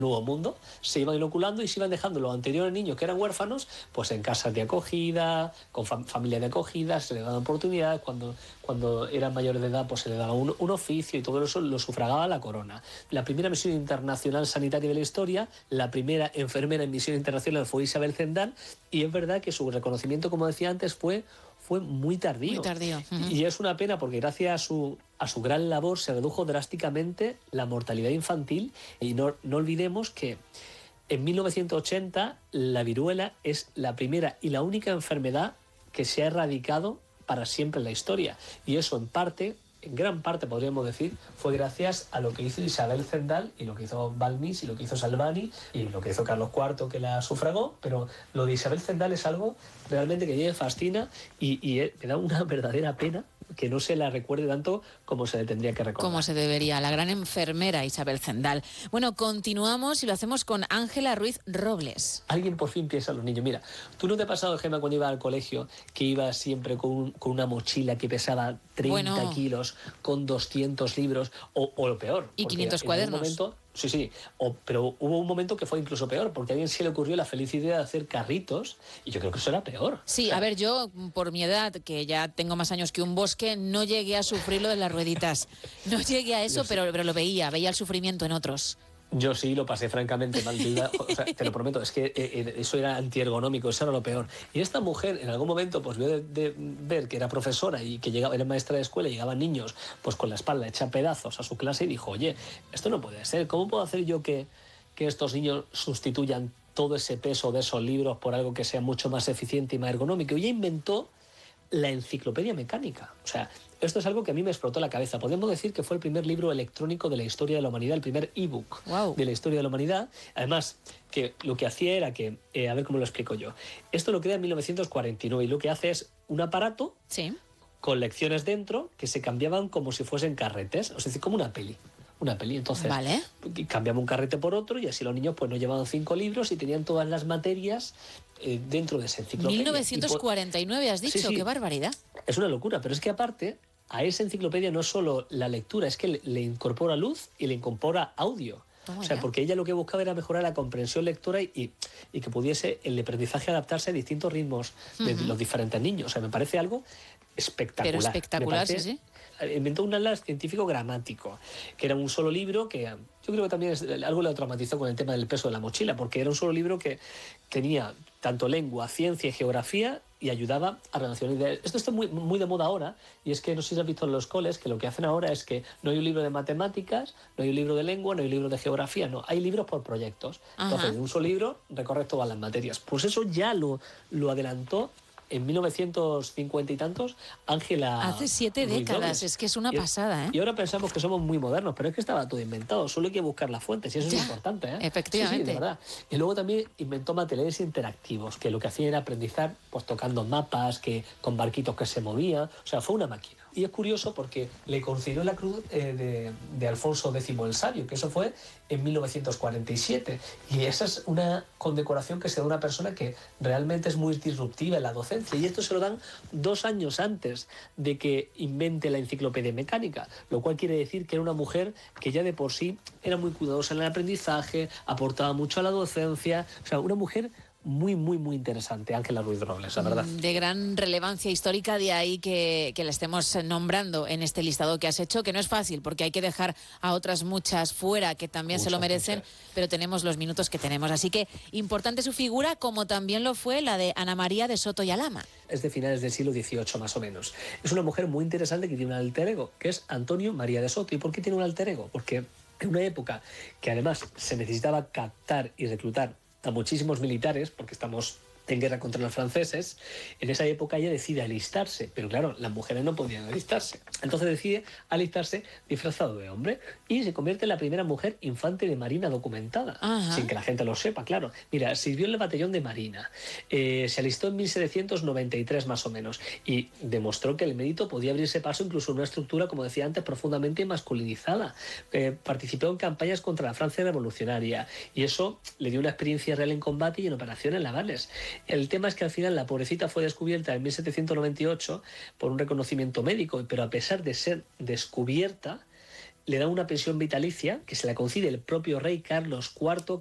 nuevo mundo, se iban inoculando y se iban dejando los anteriores niños que eran huérfanos, pues en casas de acogida, con familias de acogida, se les daban oportunidades, cuando eran mayores de edad pues se les daba un oficio y todo eso lo sufragaba la corona. La primera misión internacional sanitaria de la historia, la primera enfermera en misión internacional fue Isabel Zendal, y es verdad que su reconocimiento, como decía antes, fue muy tardío. Muy tardío. Y es una pena porque gracias a su gran labor se redujo drásticamente la mortalidad infantil, y no olvidemos que en 1980 la viruela es la primera y la única enfermedad que se ha erradicado para siempre en la historia, y eso en gran parte podríamos decir, fue gracias a lo que hizo Isabel Zendal y lo que hizo Balmis y lo que hizo Salvani y lo que hizo Carlos IV, que la sufragó. Pero lo de Isabel Zendal es algo realmente que a mí me fascina y me da una verdadera pena que no se la recuerde tanto como se le tendría que recordar. Como se debería, la gran enfermera Isabel Zendal. Bueno, continuamos y lo hacemos con Ángela Ruiz Robles. Alguien por fin piensa en los niños. Mira, ¿tú no te ha pasado, Gemma, cuando ibas al colegio, que ibas siempre con una mochila que pesaba 30 kilos, con 200 libros, o lo peor? Y 500 cuadernos. Sí, pero hubo un momento que fue incluso peor, porque a alguien se le ocurrió la feliz idea de hacer carritos, y yo creo que eso era peor. Sí, a ver, yo, por mi edad, que ya tengo más años que un bosque, no llegué a sufrir lo de las rueditas. No llegué a eso, pero lo veía el sufrimiento en otros. Yo sí lo pasé francamente mal, o sea, te lo prometo, es que eso era antiergonómico, eso era lo peor. Y esta mujer en algún momento pues vio de ver que era profesora y que era maestra de escuela, y llegaban niños pues con la espalda hecha pedazos a su clase, y dijo, oye, esto no puede ser, ¿cómo puedo hacer yo que estos niños sustituyan todo ese peso de esos libros por algo que sea mucho más eficiente y más ergonómico? Y ella inventó la enciclopedia mecánica. O sea, esto es algo que a mí me explotó la cabeza. Podemos decir que fue el primer libro electrónico de la historia de la humanidad, el primer ebook de la historia de la humanidad. Además, que lo que hacía era que, a ver cómo lo explico yo. Esto lo crea en 1949 y lo que hace es un aparato con lecciones dentro que se cambiaban como si fuesen carretes, es decir, como una peli. Entonces cambiamos un carrete por otro, y así los niños pues no llevaban 5 libros y tenían todas las materias dentro de esa enciclopedia. 1949 has dicho, sí. Qué barbaridad. Es una locura, pero es que aparte a esa enciclopedia no solo la lectura, es que le incorpora luz y le incorpora audio. O sea, porque ella lo que buscaba era mejorar la comprensión lectora y que pudiese el aprendizaje adaptarse a distintos ritmos de los diferentes niños. O sea, me parece algo espectacular. Pero espectacular, sí. Inventó un atlas científico gramático, que era un solo libro que yo creo que también algo lo traumatizó con el tema del peso de la mochila, porque era un solo libro que tenía tanto lengua, ciencia y geografía, y ayudaba a relacionar ideas. Esto está muy de moda ahora, y es que no sé si has visto en los coles que lo que hacen ahora es que no hay un libro de matemáticas, no hay un libro de lengua, no hay un libro de geografía, no, hay libros por proyectos. Entonces, en un solo libro recorres todas las materias. Pues eso ya lo adelantó en 1950 y tantos Ángela. Hace 7 décadas, es que es una pasada, ¿eh? Y ahora pensamos que somos muy modernos, pero es que estaba todo inventado, solo hay que buscar las fuentes, y eso es importante, ¿eh? Efectivamente. Sí, de verdad. Y luego también inventó materiales interactivos, que lo que hacían era aprendizar pues tocando mapas, con barquitos que se movían, o sea, fue una máquina. Y es curioso porque le concedió la cruz de Alfonso X el Sabio, que eso fue en 1947. Y esa es una condecoración que se da a una persona que realmente es muy disruptiva en la docencia. Y esto se lo dan 2 años antes de que invente la enciclopedia mecánica, lo cual quiere decir que era una mujer que ya de por sí era muy cuidadosa en el aprendizaje, aportaba mucho a la docencia, o sea, una mujer muy interesante, Ángela Ruiz Robles, la verdad. De gran relevancia histórica, de ahí que la estemos nombrando en este listado que has hecho, que no es fácil, porque hay que dejar a otras muchas fuera que también se lo merecen, pero tenemos los minutos que tenemos. Así que importante su figura, como también lo fue la de Ana María de Soto y Alhama. Es de finales del siglo XVIII, más o menos. Es una mujer muy interesante que tiene un alter ego, que es Antonio María de Soto. ¿Y por qué tiene un alter ego? Porque en una época que además se necesitaba captar y reclutar a muchísimos militares, porque estamos en guerra contra los franceses, en esa época ella decide alistarse, pero claro, las mujeres no podían alistarse. Entonces decide alistarse disfrazado de hombre y se convierte en la primera mujer infante de marina documentada, sin que la gente lo sepa, claro. Mira, sirvió en el batallón de marina, se alistó en 1793 más o menos, y demostró que el mérito podía abrirse paso incluso en una estructura, como decía antes, profundamente masculinizada. Participó en campañas contra la Francia revolucionaria, y eso le dio una experiencia real en combate y en operaciones navales. El tema es que al final la pobrecita fue descubierta en 1798 por un reconocimiento médico, pero a pesar de ser descubierta, le da una pensión vitalicia que se la concede el propio rey Carlos IV,